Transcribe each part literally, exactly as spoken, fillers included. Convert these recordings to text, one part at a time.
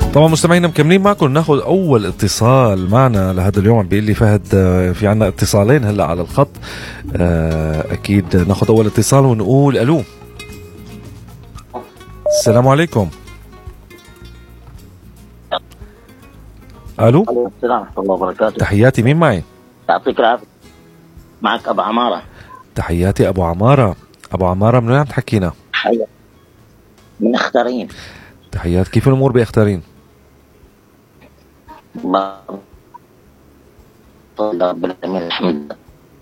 طبعا مستمعينا مكملين معكم، ناخذ اول اتصال معنا لهذا اليوم. بيقول لي فهد في عنا اتصالين هلا على الخط، اكيد ناخذ اول اتصال ونقول الو. السلام عليكم. الو. السلام ورحمة الله وبركاته. تحياتي، مين معي؟ يعطيك العافية. معك ابو عمارة. تحياتي ابو عمارة. ابو عمارة من وين عم تحكينا؟ حيا. من اختارين. تحيات، كيف الامور باختارين؟ الله رب العالمين الحمد.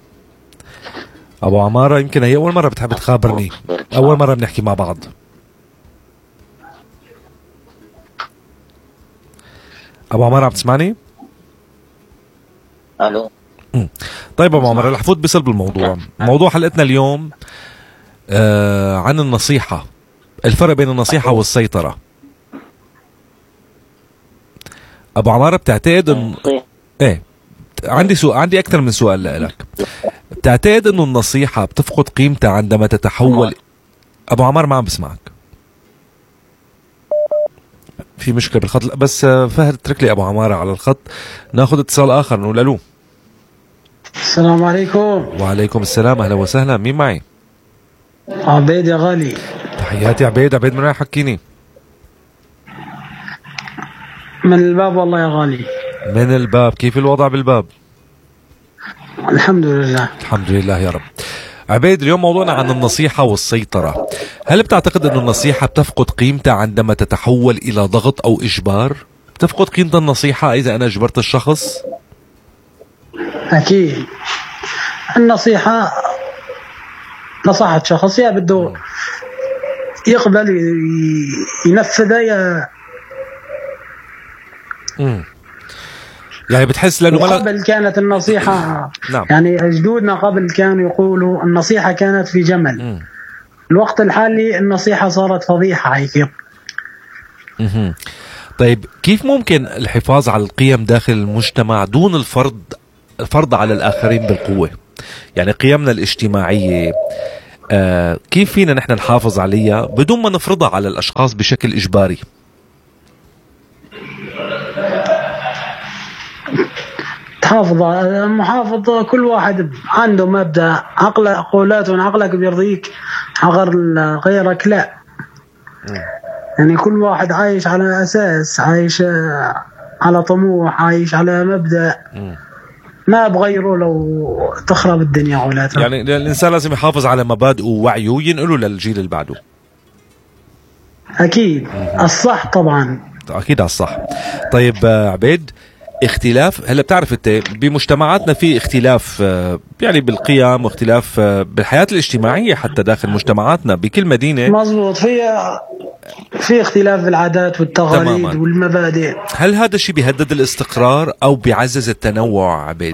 ابو عمارة يمكن هي اول مرة بتحب تخابرني، اول مرة بنحكي مع بعض. ابو عمارة عم تسمعني؟ الو. مم. طيب ابو عمارة، رح فوت بصلب الموضوع. موضوع حلقتنا اليوم آه عن النصيحة، الفرق بين النصيحة والسيطرة. ابو عمارة بتعتقد ان ايه عندي سؤال، عندي اكثر من سؤال لك. بتعتقد انه النصيحة بتفقد قيمتها عندما تتحول؟ ابو عمار ما عم بسمعك، في مشكلة بالخط. بس فهد اترك لي ابو عمارة على الخط، ناخذ اتصال اخر نقول الو. السلام عليكم. وعليكم السلام، اهلا وسهلا، مين معي؟ عبيد يا غالي. تحياتي عبيد. عبيد من وين حكيني؟ من الباب والله يا غالي. من الباب، كيف الوضع بالباب؟ الحمد لله. الحمد لله يا رب. عبيد، اليوم موضوعنا عن النصيحة والسيطرة. هل بتعتقد أن النصيحة بتفقد قيمتها عندما تتحول إلى ضغط أو إجبار؟ بتفقد قيمة النصيحة إذا أنا أجبرت الشخص؟ أكيد. النصيحة نصحت شخص، يا بده يقبل ينفذها يا امم يعني بتحس لأنه قبل كانت النصيحة نعم. يعني جدودنا قبل كانوا يقولوا النصيحة كانت في جمل. مم. الوقت الحالي النصيحة صارت فضيحة هيك. امم طيب، كيف ممكن الحفاظ على القيم داخل المجتمع دون الفرض الفرض على الآخرين بالقوة؟ يعني قيمنا الاجتماعية آه كيف فينا نحن نحافظ عليها بدون ما نفرضها على الأشخاص بشكل إجباري؟ تحافظ محافظ، كل واحد عنده مبدأ، عقل قولات عقلك بيرضيك، عقل غيرك لا. م. يعني كل واحد عايش على أساس، عايش على طموح، عايش على مبدأ. م. ما بغيره لو تخرب الدنيا ولا. يعني الإنسان لازم يحافظ على مبادئه ووعيه وينقله للجيل اللي بعده. أكيد. م. الصح طبعا. أكيد على الصح. طيب عبيد، اختلاف هلا بتعرف انت بمجتمعاتنا في اختلاف يعني بالقيم، واختلاف بالحياة الاجتماعية حتى داخل مجتمعاتنا بكل مدينة. مظبوط، في في اختلاف بالعادات والتقاليد تماماً. والمبادئ. هل هذا الشيء بيهدد الاستقرار او بيعزز التنوع عبيد؟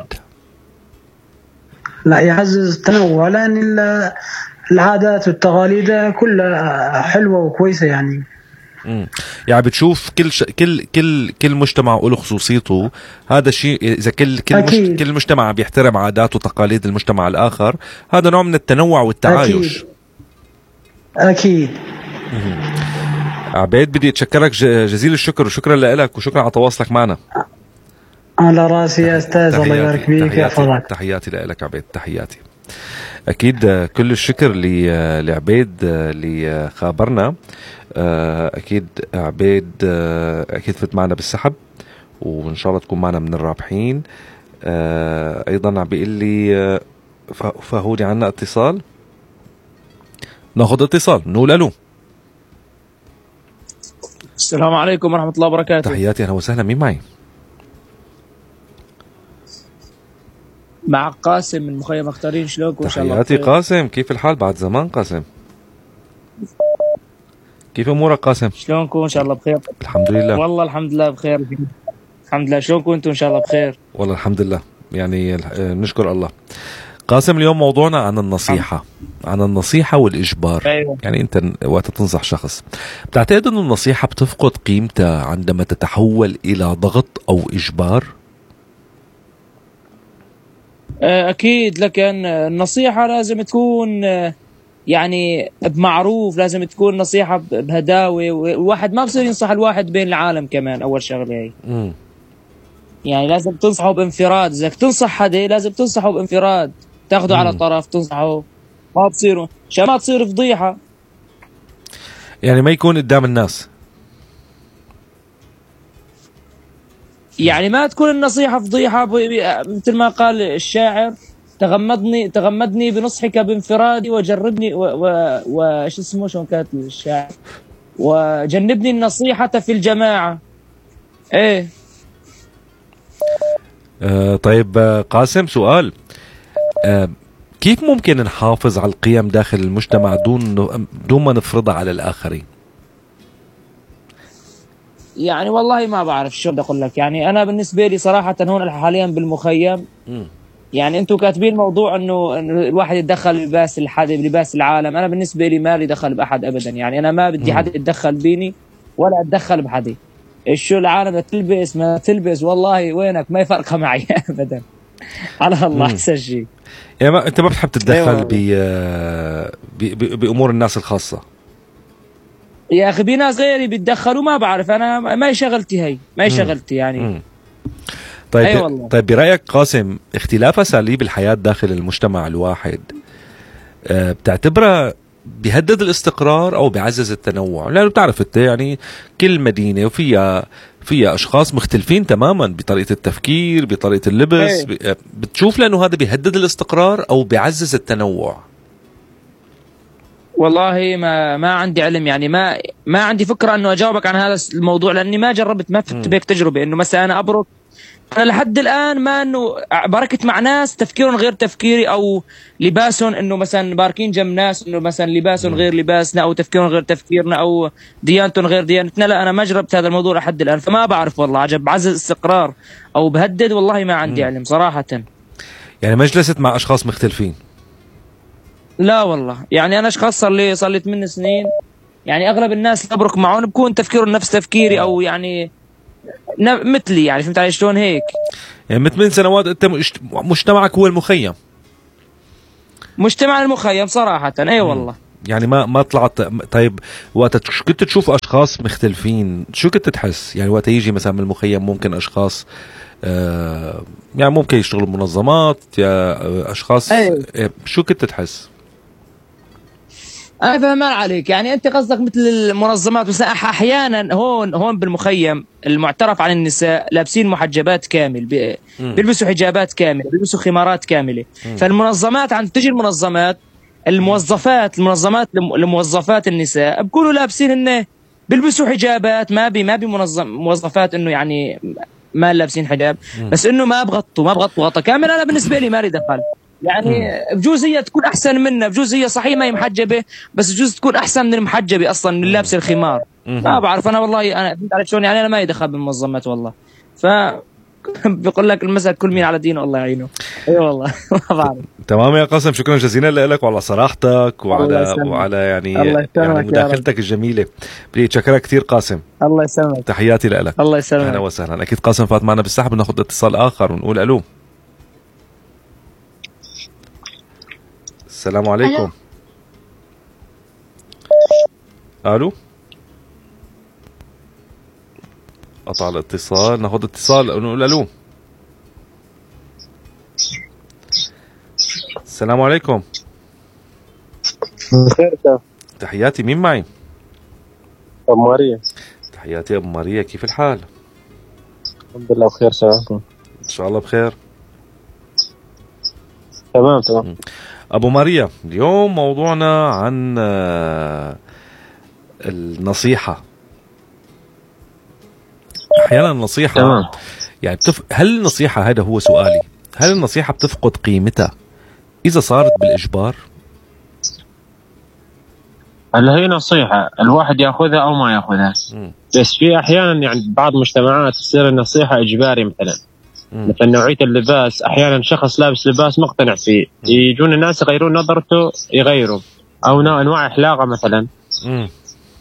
لا، يعزز التنوع، لان العادات والتقاليد كلها حلوة وكويسة يعني. امم يعني بتشوف كل ش... كل كل كل مجتمع له خصوصيته. هذا الشيء اذا كل كل مش... كل مجتمع بيحترم عادات وتقاليد المجتمع الاخر، هذا نوع من التنوع والتعايش. اكيد, أكيد. عبيد، بدي اتشكرك جزيل الشكر، وشكرا لك وشكرا على تواصلك معنا. على راسي يا استاذ، الله يبارك فيك ويحفظك. تحياتي لك عبيد، تحياتي. اكيد كل الشكر لعبيد اللي خابرنا. اكيد عبيد اكيد فت معنا بالسحب، وان شاء الله تكون معنا من الرابحين. ايضا عم بيقول لي فهودي عنا اتصال، ناخذ اتصال نقول الو. السلام عليكم ورحمة الله وبركاته. تحياتي، اهلا وسهلا، مين معي؟ مع قاسم من مخيم اختارين. شلونك؟ وان شاء الله تحياتي قاسم، كيف الحال بعد زمان قاسم؟ كيف امورك قاسم؟ شلونكم؟ ان شاء الله بخير. الحمد لله. والله الحمد لله بخير. الحمد لله. شلونكم انتم؟ ان شاء الله بخير. والله الحمد لله، يعني نشكر الله. قاسم، اليوم موضوعنا عن النصيحة، عن النصيحة والإجبار. أيوة. يعني أنت وقت تنصح شخص، بتعتقد أن النصيحة بتفقد قيمتها عندما تتحول إلى ضغط أو إجبار؟ أكيد، لكن النصيحة لازم تكون يعني بمعروف، لازم تكون نصيحة بهداوة، والواحد ما بصير ينصح الواحد بين العالم كمان. أول شغلة هي مم. يعني لازم تنصحه بانفراد. إذا تنصح حدا لازم تنصحه بانفراد، تاخده على طرف تنصحه، ما بصيره عشان ما تصير فضيحة. يعني ما يكون قدام الناس، يعني ما تكون النصيحة فضيحة، مثل ما قال الشاعر: تغمضني تغمدني بنصحك بانفرادي وجربني وش اسمه شو كانت الشاعر، وجنبني النصيحة في الجماعة. ايه آه طيب آه قاسم، سؤال: آه كيف ممكن نحافظ على القيم داخل المجتمع دون دون ما نفرضها على الآخرين؟ يعني والله ما بعرف شو بدي اقول لك. يعني انا بالنسبه لي صراحه هون حاليا بالمخيم، م. يعني انتم كاتبين موضوع انه الواحد يتدخل بلباس الحدا بلباس العالم. انا بالنسبه لي ما لي دخل باحد ابدا. يعني انا ما بدي حدا يتدخل بيني ولا اتدخل بحدا. شو العالم تلبس ما تلبس، والله وينك ما يفرق معي ابدا. على الله احسن شيء. يعني ما انت ما بتحب تتدخل ب بامور الناس الخاصه؟ يا اخي في ناس غيري بيتدخلوا، ما بعرف، انا ما هي شغلتي، هي ما هي شغلتي يعني. مم. طيب أي والله. طيب برايك قاسم، اختلاف اساليب الحياه داخل المجتمع الواحد أه بتعتبره بيهدد الاستقرار او بيعزز التنوع؟ لانه بتعرف انت يعني كل مدينه وفيها فيها اشخاص مختلفين تماما بطريقه التفكير، بطريقه اللبس. أي. بتشوف لانه هذا بيهدد الاستقرار او بيعزز التنوع؟ والله ما ما عندي علم، يعني ما ما عندي فكره انه اجاوبك عن هذا الموضوع، لاني ما جربت، ما فتت بهيك تجربه انه مثلا انا ابرك. انا لحد الان ما انه بركت مع ناس تفكيرهم غير تفكيري، او لباسهم انه مثلا باركين جنب ناس انه مثلا لباسهم غير لباسنا، او تفكيرهم غير تفكيرنا، او ديانتهم غير ديانتنا. لا انا ما جربت هذا الموضوع لحد الان، فما بعرف والله. عجب بعزز استقرار او بهدد، والله ما عندي علم صراحه. يعني ما جلست مع اشخاص مختلفين؟ لا والله. يعني انا اشخاص صار لي صار لي ثمان سنين، يعني اغلب الناس اللي ابرك معهم بكون تفكيرهم نفس تفكيري، او يعني مثلي. يعني فهمت علي شلون هيك؟ يعني من ثمان سنوات انت مجتمعك هو المخيم؟ مجتمع المخيم صراحه. اي والله. يعني ما ما طلعت. طيب وقت كنت تشوف اشخاص مختلفين شو كنت تحس؟ يعني وقت يجي مثلا من المخيم ممكن اشخاص آه يعني ممكن يشتغلوا منظمات، يا اشخاص أيوة. شو كنت تحس؟ انا فهمان عليك. يعني انت قصدك مثل المنظمات، بس احيانا هون هون بالمخيم المعترف عن النساء لابسين محجبات كامل، بي... بيلبسوا حجابات كامله، بيلبسوا خمارات كامله. م. فالمنظمات عند تجي المنظمات الموظفات المنظمات الموظفات النساء بيكونوا لابسين انه بيلبسوا حجابات، ما بي ما بمنظم موظفات انه يعني ما لابسين حجاب، م. بس انه ما بغطوا ما بغطوا غطا كامل. انا بالنسبه لي ما لي دخل. يعني بجوز هي تكون احسن منا، بجوز هي صحيح ما هي محجبه، بس بجوز تكون احسن من المحجبه اصلا، من لابس الخمار. ما بعرف انا والله. انا فهمت عليك شلون؟ يعني انا ما يدخل بالمنظمات والله. ف بيقول لك المثل كل مين على دينه الله يعينه. اي أيوة والله. ما بعرف. تمام يا قاسم، شكرا جزيلا لك وعلى صراحتك وعلى وعلى يعني, يعني مداخلتك الجميله. بدي اتشكرك كثير قاسم. الله يسلمك. تحياتي لك. الله يسلمك. اهلا وسهلا. اكيد قاسم فات معنا بالسحب، بناخذ اتصال اخر ونقول الو. السلام عليكم. الو. قطع الاتصال، ناخذ اتصال ونقول الو. السلام عليكم. خير. تحياتي، مين معي؟ ابو ماريا. تحياتي ابو ماريا، كيف الحال؟ الحمد لله بخير. سلامكم؟ ان شاء الله بخير. تمام تمام. ابو ماريا، اليوم موضوعنا عن النصيحة. احيانا النصيحة تمام. يعني بتف... هل النصيحة، هذا هو سؤالي، هل النصيحة بتفقد قيمتها اذا صارت بالاجبار؟ هل هي نصيحة الواحد ياخذها او ما ياخذها؟ م. بس في احيانا يعني بعض المجتمعات تصير النصيحة اجباري. مثلا م. مثل نوعية اللباس، احيانا شخص لابس لباس مقتنع فيه، م. يجون الناس يغيرون نظرته يغيروا، او انواع احلاقه مثلا. م.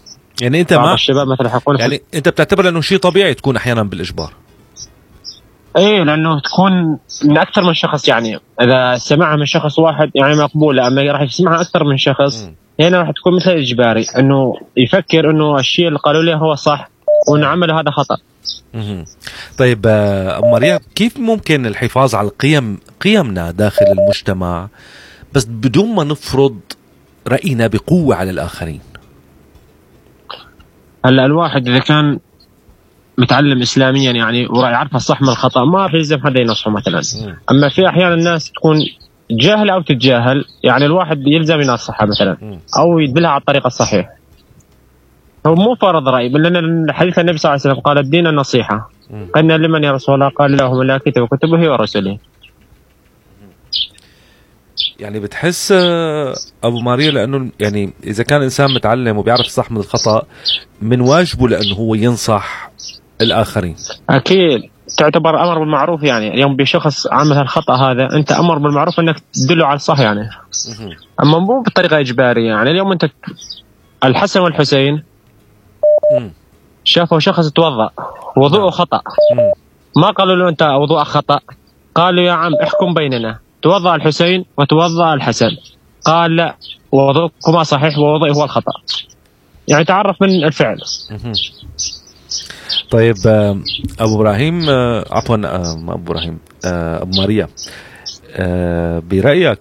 يعني انت ما الشباب مثلا حيكون يعني انت بتعتبر انه شيء طبيعي تكون احيانا بالاجبار؟ ايه لانه تكون من اكثر من شخص، يعني اذا سمعها من شخص واحد يعني مقبوله، اما راح يسمعها اكثر من شخص م. هنا راح تكون مثل اجباري، انه يفكر انه الشيء اللي قالوا له هو صح وانه عمله هذا خطا. مهم. طيب آه، أم مريم، كيف ممكن الحفاظ على القيم قيمنا داخل المجتمع بس بدون ما نفرض رأينا بقوة على الآخرين؟ هلا الواحد اذا كان متعلم اسلاميا يعني ويعرف الصح من الخطا ما في يلزم حدا ينصحه مثلا. م. اما في احيانا الناس تكون جاهله او تتجاهل، يعني الواحد يلزم ينصحها مثلا م. او يدلها على الطريق الصحيح. هو مو فرض راي، بل لان حديث النبي صلى الله عليه وسلم قال الدين النصيحه. م. قلنا لمن يا رسول الله؟ قال له ملائكته وكتبه ورسله. يعني بتحس آه، أبو ماريا لأنه يعني إذا كان إنسان متعلم وبيعرف الصح من الخطأ من واجبه لأنه هو ينصح الآخرين. اكيد تعتبر امر بالمعروف، يعني اليوم بشخص عمل الخطا هذا انت امر بالمعروف انك تدله على الصح يعني. مهم. اما مو بطريقه اجباريه، يعني اليوم انت الحسن والحسين م. شافوا شخص توضأ وضوءه خطأ، م. ما قالوا له أنت وضوءك خطأ، قالوا يا عم احكم بيننا، توضأ الحسين وتوضأ الحسن، قال لا وضوءكما صحيح ووضوئي هو الخطأ. يعني تعرف من الفعل. مهم. طيب آه، أبو إبراهيم آه، عفوا آه، ما أبو إبراهيم آه، أبو ماريا، آه، برأيك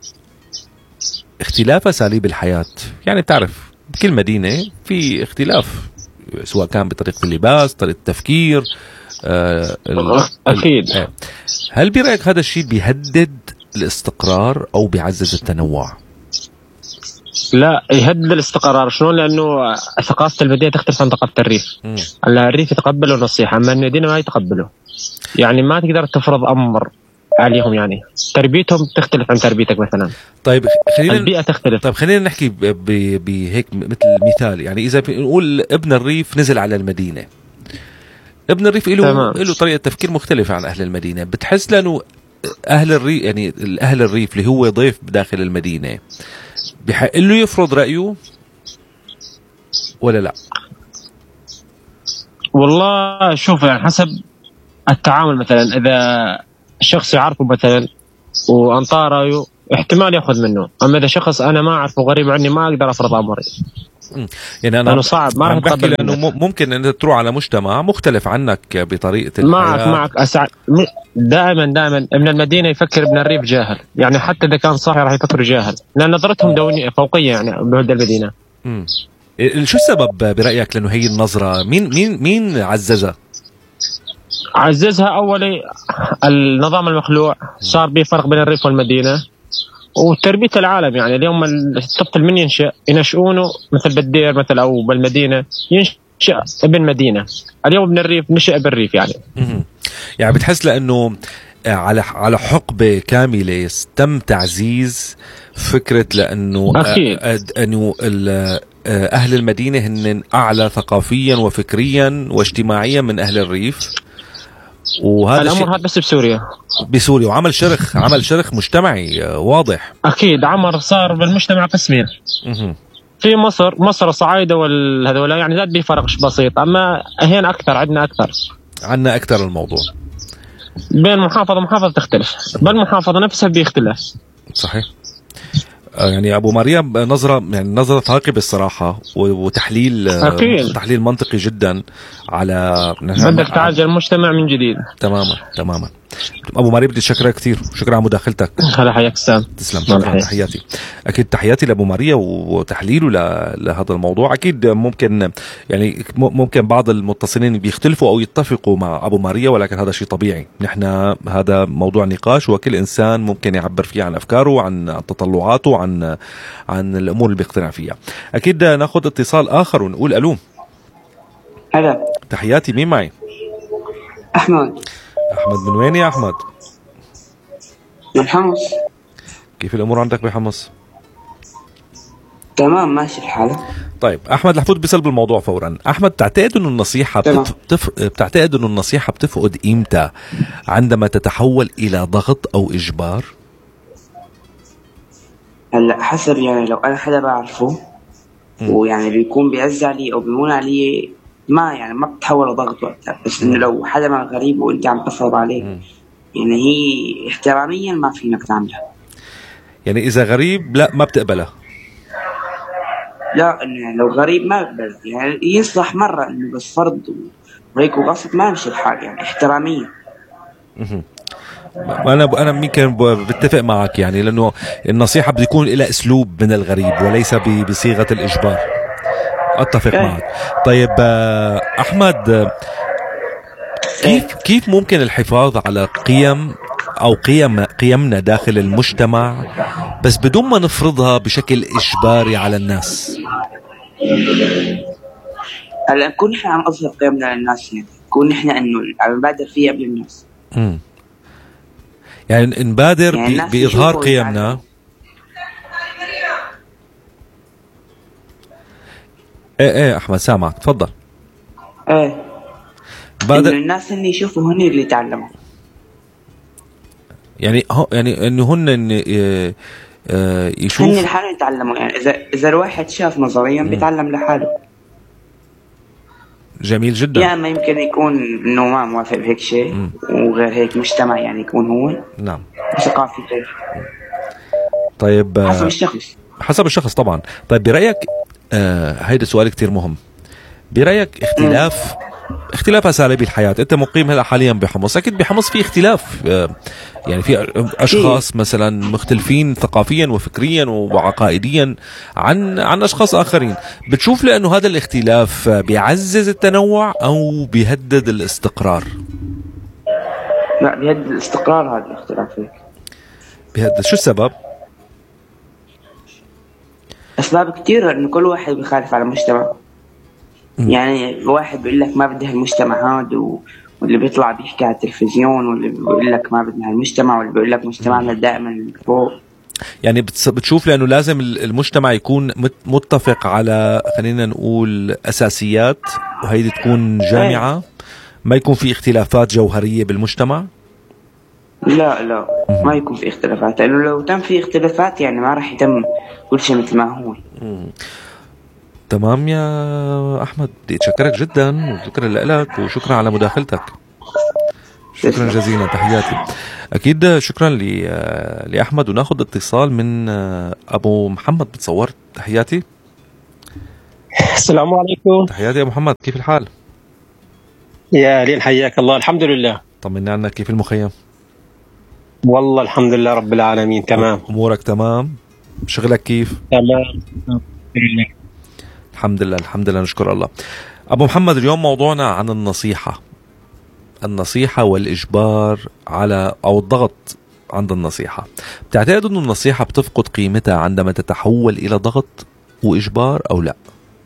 اختلاف أساليب الحياة، يعني بتعرف بكل مدينة في اختلاف سواء كان بطريقة اللباس، طريقة التفكير، آه، ال- أكيد. آه. هل برأيك هذا الشيء بيهدد الاستقرار أو بيعزز التنوع؟ لا يهدد الاستقرار. شلون؟ لأنه ثقافة المدينة تختلف عن ثقافة الريف. مم. الريف يتقبلوا النصيحة أما المدينة ما يتقبلوا، يعني ما تقدر تفرض أمر عليهم، يعني تربيتهم تختلف عن تربيتك مثلا. طيب خلينا البيئة تختلف. طيب خلينا نحكي ب- ب- بهيك مثل مثال، يعني إذا نقول ابن الريف نزل على المدينة، ابن الريف له تمام. له طريقة تفكير مختلفة عن أهل المدينة. بتحس لأنه أهل الريف يعني أهل الريف اللي هو ضيف بداخل المدينة بحق له يفرض رأيه ولا لا؟ والله شوف يعني حسب التعامل، مثلا إذا الشخص يعرفه مثلا وأنطاه رأيه احتمال يأخذ منه، أما إذا شخص أنا ما أعرفه غريب عني ما أقدر أفرض أمري. يعني أنا لأنه صعب ما راح عم بحكي يتقبل لأنه منك. م- ممكن أن تروح على مجتمع مختلف عنك بطريقة الحياة. معك معك أسعد دائما دائما ابن المدينة يفكر ابن الريف جاهل، يعني حتى إذا كان صح راح يفكر جاهل لأن نظرتهم دونية فوقية يعني بهذه المدينة. مم. ال- شو السبب برأيك لأنه هي النظرة مين مين مين عززها؟ عززها أولي النظام المخلوع، صار به فرق بين الريف والمدينة وتربية العالم. يعني اليوم الطفل من ينشأ ينشؤونه مثل بالدير مثل أو بالمدينة ينشأ ابن مدينة، اليوم ابن الريف نشأ بالريف يعني. مم. يعني بتحس لأنه على على حقبة كاملة تم تعزيز فكرة لأنه أكيد. أ- أنه ال- أهل المدينة هن أعلى ثقافيا وفكريا واجتماعيا من أهل الريف، وهذا الأمر الشيء هذا بس بسوريا. بسوريا، وعمل شرخ عمل شرخ مجتمعي آه، واضح. أكيد عمر صار بالمجتمع قسمين، مهم. في مصر مصر صعايدة والهذولا يعني ذات به فرق بسيط، أما هنا أكثر عندنا أكثر عنا أكثر الموضوع. بين محافظة ومحافظة تختلف، بل المحافظة نفسها بيختلف. صحيح. آه، يعني ابو مريم نظره يعني نظره ثاقبه الصراحه و- وتحليل آه، أكيد. تحليل منطقي جدا على بدك تعالج المجتمع من جديد. تماما تماما. ابو مريم بدي اشكرك كثير، شكرا على مداخلتك. هلا حياك سام. تسلم، الله شكرا، يحييك. تحياتي. اكيد تحياتي لابو ماريا وتحليله ل- لهذا الموضوع. اكيد ممكن يعني م- ممكن بعض المتصلين بيختلفوا او يتفقوا مع ابو ماريا، ولكن هذا شيء طبيعي. نحن هذا موضوع نقاش وكل انسان ممكن يعبر فيه عن افكاره، عن تطلعاته، عن عن الامور اللي بيقتنع فيها. اكيد ناخذ اتصال اخر ونقول الو. هلا، تحياتي، مين معي؟ أحمد. احمد من وين يا احمد؟ من حمص. كيف الامور عندك بحمص؟ تمام ماشي الحال. طيب احمد، رح فوت بسلب الموضوع فورا. احمد، بتعتقد انه النصيحه بتف... بتف... بتعتقد انه النصيحه بتفقد قيمتها عندما تتحول الى ضغط او اجبار؟ هلا حسب، يعني لو أنا حدا بعرفه ويعني بيكون بيعز علي أو بيمون علي ما يعني ما بتحول ضغط وقتها، بس إنه لو حدا ما غريب وأنت عم تفرض عليه مم. يعني هي احتراميا ما فينك تعملها. يعني اذا غريب لا ما بتقبلها. لا إنه يعني لو غريب ما بقبل، يعني يصلح مرة إنه بس فرض وهيك وغصب ما يمشي الحال يعني احتراميا. مهم. انا انا يمكن بتفق معك، يعني لانه النصيحه بده يكون لها اسلوب من الغريب وليس ب- بصيغه الاجبار. اتفق إيه. معك. طيب آه، احمد، آه، كيف كيف ممكن الحفاظ على قيم او قيم قيمنا داخل المجتمع بس بدون ما نفرضها بشكل اجباري على الناس؟ هلا نكون نحن عم نظهر قيمنا للناس، يعني نكون نحن إنه عم نبادر فيها قبل الناس. مم. يعني نبادر يعني ب- الناس باظهار يشوفوا قيمنا. ويتعلموا. ايه ايه احمد سامعك، تفضل. إيه إنه بادر الناس اللي يشوفوا هن اللي يتعلموا. يعني هو يعني انه هن إن آه، آه، هن يشوف. لحالهم يتعلموا، يعني إذا إذا الواحد شاف نظريا بيتعلم لحاله. جميل جدا. يا اما يمكن يكون انه ما موافق بهيك شيء، وغير هيك مجتمع يعني يكون هو نعم. ثقافي غير، طيب آه، حسب الشخص. حسب الشخص طبعا. طيب برأيك، آه هيدا سؤال كتير مهم، برأيك اختلاف اختلاف أساليب الحياة، أنت مقيم هلا حاليا بحمص، أكيد بحمص في اختلاف، آه يعني في أشخاص مثلا مختلفين ثقافيا وفكريا وعقائديا عن عن أشخاص آخرين، بتشوف لأنه هذا الاختلاف بيعزز التنوع أو بيهدد الاستقرار؟ لا، بيهدد الاستقرار هذا الاختلاف هيك. بيهدد. شو السبب؟ اسباب كتير، انه كل واحد بيخالف على المجتمع. مم. يعني واحد بيقول لك ما بدي هالمجتمع هذا، و- واللي بيطلع بيحكي على التلفزيون، واللي بيقول لك ما بدنا هالمجتمع، واللي بيقول لك مجتمعنا دائما فوق. يعني بتص- بتشوف لأنه لازم المجتمع يكون مت- متفق على، خلينا نقول، أساسيات، وهيدي تكون جامعة، ما يكون في اختلافات جوهرية بالمجتمع. لا لا، ما يكون في اختلافات، لانه لو تم في اختلافات يعني ما راح يتم كل شيء مثل ما هو. تمام يا أحمد، بدي أتشكرك جدا، وشكرا لك وشكرا على مداخلتك. شكرا جزيلا، تحياتي. أكيد شكرا ل- لأحمد. وناخذ اتصال من أبو محمد، بتصور. تحياتي. السلام عليكم. تحياتي يا أبو محمد، كيف الحال؟ يا لين حياك الله. الحمد لله. طمنا عنك، كيف المخيم؟ والله الحمد لله رب العالمين تمام. أمورك تمام؟ شغلك كيف؟ تمام. الحمد لله الحمد لله، نشكر الله. أبو محمد، اليوم موضوعنا عن النصيحة النصيحة والإجبار على أو الضغط عند النصيحة. بتعتقد أن النصيحة بتفقد قيمتها عندما تتحول إلى ضغط وإجبار أو لا؟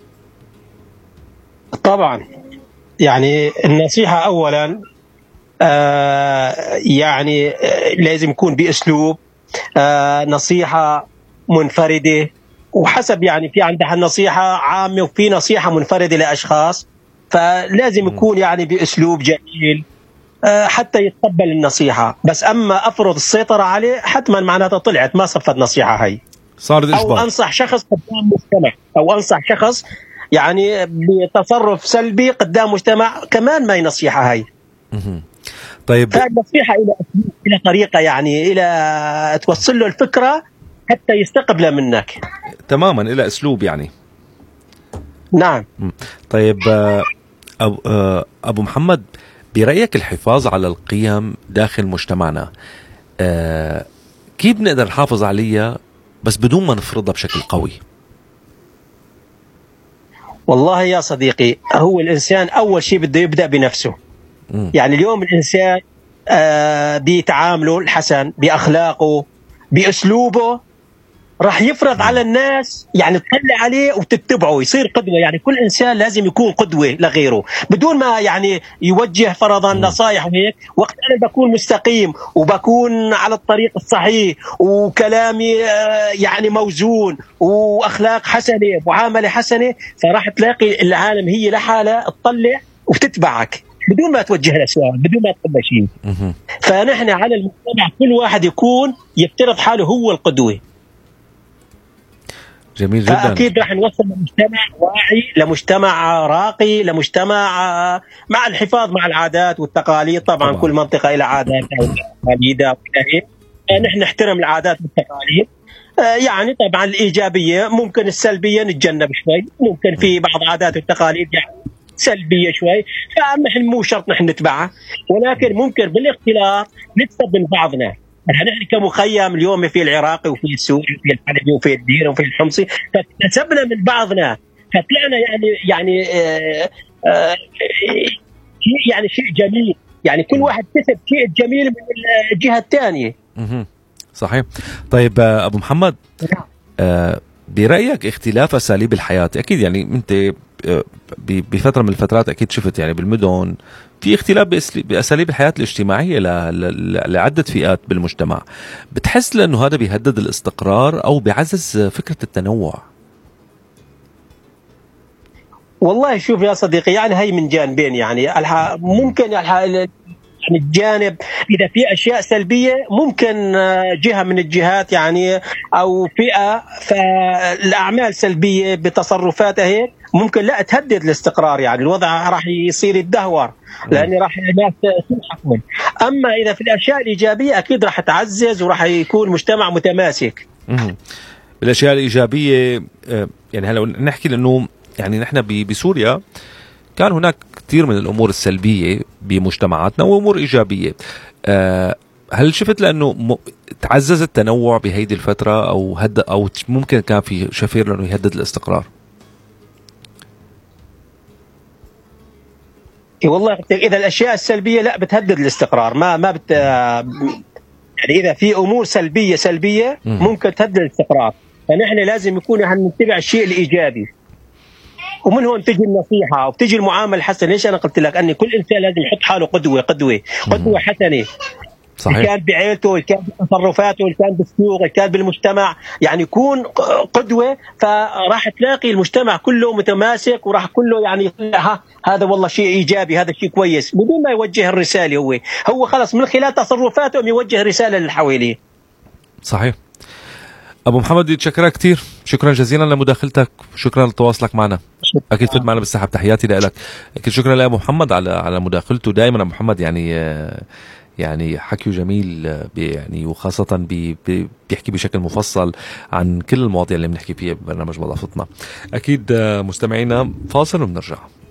طبعا، يعني النصيحة أولا آه يعني آه لازم يكون بأسلوب آه نصيحة منفردة، وحسب يعني في عندها نصيحة عامة وفي نصيحة منفردة لأشخاص، فلازم يكون يعني بأسلوب جميل آه حتى يتقبل النصيحة. بس أما أفرض السيطرة عليه حتما معناتها طلعت ما صفت نصيحة، هي صارت أو إجبار. أنصح شخص قدام مجتمع، أو أنصح شخص يعني بتصرف سلبي قدام مجتمع، كمان ما هي نصيحة هي. مهم. طيب، فالنصيحة إلى أسلوب، إلى طريقة، يعني إلى توصل له الفكرة حتى يستقبلها منك. تماما، إلى أسلوب يعني. نعم. مم. طيب آه، أبو, آه، أبو محمد، برأيك الحفاظ على القيم داخل مجتمعنا، آه، كيف نقدر نحافظ عليها بس بدون ما نفرضها بشكل قوي؟ والله يا صديقي، هو الإنسان أول شيء بده يبدأ بنفسه. مم. يعني اليوم الإنسان آه بتعامله الحسن، بأخلاقه، بأسلوبه، راح يفرض على الناس، يعني تطلع عليه وتتبعه، يصير قدوة. يعني كل إنسان لازم يكون قدوة لغيره بدون ما يعني يوجه فرضا نصائح وهيك. وقت أنا بكون مستقيم وبكون على الطريق الصحيح وكلامي آه يعني موزون وأخلاق حسنة ومعاملة حسنة، فراح تلاقي العالم هي لحالها تطلع وتتبعك بدون ما توجه لها سؤال، بدون ما تقول شيء. مهم. فنحن على المجتمع كل واحد يكون يفترض حاله هو القدوة. جميل جدا. فأكيد راح نوصل لمجتمع واعي، لمجتمع راقي، لمجتمع مع الحفاظ مع العادات والتقاليد. طبعا, طبعا. كل منطقة إلى عاداتها وتقاليدها، نحن نحترم العادات والتقاليد. يعني طبعا الإيجابية، ممكن السلبية نتجنب شوي، ممكن في بعض عادات والتقاليد يعني سلبية شوي، فنحن مو شرط نحن نتبعها، ولكن ممكن بالاختلاط نكسب من بعضنا. نحن كمخيم اليوم في العراقي وفي السوري وفي الحلبي وفي الدير وفي الحمصي، فاكتسبنا من بعضنا، فطلعنا يعني يعني آآ آآ يعني شيء جميل، يعني كل واحد كسب شيء جميل من الجهة الثانية. صحيح. طيب أبو محمد، آه برأيك اختلاف أساليب الحياة، أكيد يعني أنت بفترة من الفترات أكيد شفت يعني بالمدن في اختلاف بأساليب الحياة الاجتماعية لعدة فئات بالمجتمع، بتحس لأنه هذا بيهدد الاستقرار أو بيعزز فكرة التنوع؟ والله شوف يا صديقي، يعني هي من جانبين، يعني ممكن يعني الجانب إذا في أشياء سلبية ممكن جهة من الجهات يعني أو فئة فالأعمال سلبية بتصرفاتها هيك ممكن لا تهدد الاستقرار، يعني الوضع راح يصير يتدهور لأن راح الناس تنحكم. أما إذا في الأشياء الإيجابية أكيد راح تعزز وراح يكون مجتمع متماسك. بالأشياء الإيجابية يعني هلا نحكي لأنه يعني نحن بسوريا كان هناك كثير من الأمور السلبية بمجتمعاتنا وأمور إيجابية. أه هل شفت لأنه م... تعزز التنوع بهيدي الفترة أو هد أو ممكن كان في شفير لأنه يهدد الاستقرار؟ والله إذا الأشياء السلبية لا بتهدد الاستقرار، ما ما بت يعني إذا في أمور سلبية سلبية ممكن تهدد الاستقرار، فنحن لازم يكون يعني نتبع الشيء الإيجابي، ومن هون تجي النصيحة وبتجي المعاملة الحسنة. ليش أنا قلت لك أن كل إنسان لازم يحط حاله قدوة قدوة قدوة حسنة، صحيح. كان بعيلته، كان بتصرفاته، كان بالسوق، كان بالمجتمع، يعني يكون قدوة، فراح تلاقي المجتمع كله متماسك وراح كله يعني ها هذا والله شيء إيجابي، هذا شيء كويس، بدون ما يوجه الرسالة. هو هو خلص من خلال تصرفاته يوجه رسالة للحواليه. صحيح. أبو محمد يتشكرك كتير، شكرا جزيلا لمداخلتك، شكرا لتواصلك معنا، أكيد فت معنا بالسحب، تحياتي لك. أكيد شكرا لأبو محمد على على مداخلته. دائما أبو محمد يعني يعني حكيه جميل، يعني وخاصة بي بيحكي بشكل مفصل عن كل المواضيع اللي بنحكي فيها ببرنامج وظيفتنا. أكيد مستمعينا، فاصل وبنرجع.